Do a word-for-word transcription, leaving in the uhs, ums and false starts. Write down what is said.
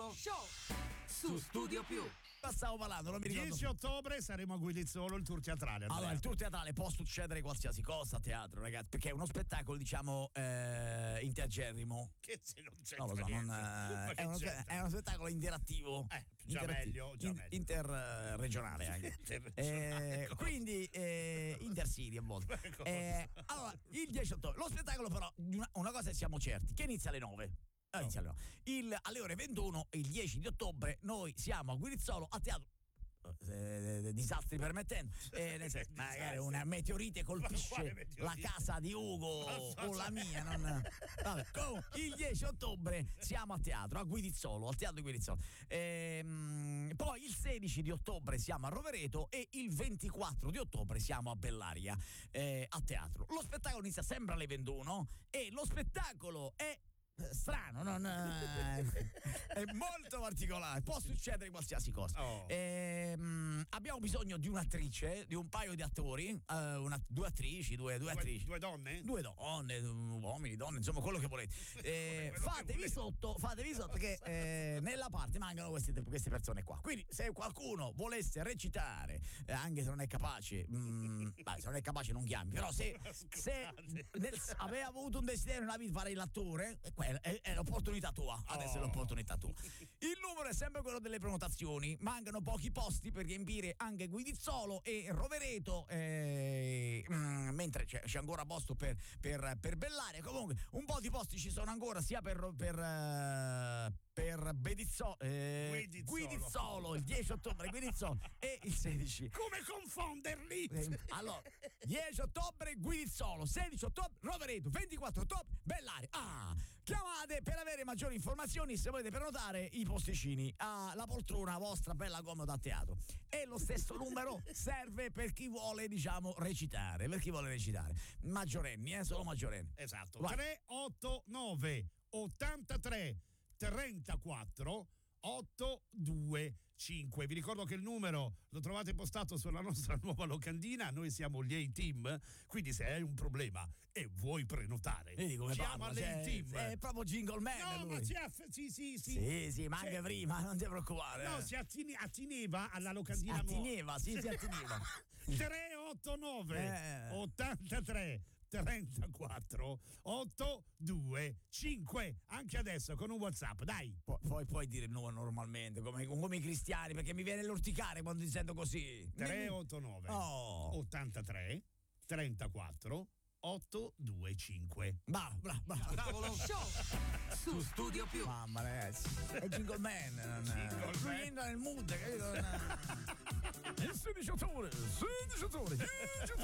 Tavolo Show su Studio Più. Stavo parlando, non mi ricordo. dieci ottobre saremo a Guidizzolo, il tour teatrale. Andrea. Allora, il tour teatrale può succedere qualsiasi cosa a teatro, ragazzi, perché è uno spettacolo, diciamo, eh, intergerrimo. Che se non c'è no, lo so, non, eh, è, uno, è uno spettacolo interattivo. Eh, già interattivo, meglio, già in, meglio. Interregionale anche. Interregionale, eh, quindi eh, intercity a volte. Eh, allora, il dieci ottobre. Lo spettacolo, però, una, una cosa siamo certi, che inizia alle nove. Ah, inizia alle nove. Il, alle ore ventuno, il dieci di ottobre, noi siamo a Guirizzolo a teatro. Eh, disastri permettendo, eh, nel senso, magari una meteorite colpisce meteorite? la casa di Ugo o la mia. Non... Vabbè, comunque, il dieci ottobre siamo a teatro a Guidizzolo, al teatro di Guidizzolo. Ehm, poi il sedici di ottobre siamo a Rovereto e il ventiquattro di ottobre siamo a Bellaria eh, a teatro. Lo spettacolo inizia sempre alle ventuno e lo spettacolo è strano, non è, è molto particolare, può succedere qualsiasi cosa. Oh. Ehm, abbiamo bisogno di un'attrice, di un paio di attori, uh, una, due attrici, due, due, due attrici, due donne, due donne, uomini, donne, insomma quello che volete. Eh, fatevi che sotto, fatevi sotto che eh, nella parte mancano queste, queste persone qua. Quindi se qualcuno volesse recitare, eh, anche se non è capace, mh, beh, se non è capace non chiami, però se, se nel, aveva avuto un desiderio nella vita di fare l'attore, È, è, è l'opportunità tua, adesso oh. è l'opportunità tua. Il numero è sempre quello delle prenotazioni, mancano pochi posti per riempire anche Guidizzolo e Rovereto, eh, mm, mentre c'è, c'è ancora posto per, per, per Bellaria. Comunque un po' di posti ci sono ancora sia per, per uh, per Bedizzo, eh, Guidizzolo. Guidizzolo il dieci ottobre Guidizzolo e il sedici. Come confonderli? Eh, allora, dieci ottobre Guidizzolo, sedici ottobre Rovereto, ventiquattro ottobre Bellaria. Ah, chiamate per avere maggiori informazioni se volete prenotare i posticini alla poltrona vostra bella comoda a teatro. E lo stesso numero serve per chi vuole, diciamo, recitare, per chi vuole recitare. Maggiorenni, eh, solo maggiorenni. Esatto. Vai. tre otto nove ottantatré trentaquattro ottocentoventicinque. Vi ricordo che il numero lo trovate postato sulla nostra nuova locandina. Noi siamo gli A-Team, quindi se hai un problema e vuoi prenotare, vedi come chiama parla, l'A-Team. È proprio Jingle Man. No, lui. ma si aff- sì, sì, sì. Sì, sì, ma anche C'è... prima, non ti preoccupare. No, eh. si attine- attineva alla locandina attineva, nuova. sì, si attineva. tre otto nove Eh. ottantatré trentaquattro ottocentoventicinque. Anche adesso con un WhatsApp, dai. Pu- poi puoi dire il numero normalmente, come, come i cristiani, perché mi viene l'orticare quando ti sento così. tre otto nove Oh. ottantatré trentaquattro ottocentoventicinque. Bravo, bravo, bravo. Tavolo Show su Studio Più. Mamma ragazzi, è Jingle Man. Non, Jingle lui Man. entra nel mood, capito? Il sedici ottobre, sedici ottobre, dieci